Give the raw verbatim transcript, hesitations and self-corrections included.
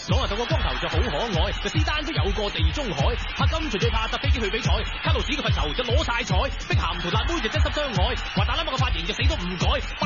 朗拿度個光頭就好可愛，就斯丹都有個地中海，柏金隨最怕搭飛機去比賽，卡路士嘅罰球就攞晒彩，碧咸同辣妹就真心相愛，華達拉馬個髮型就死都唔改。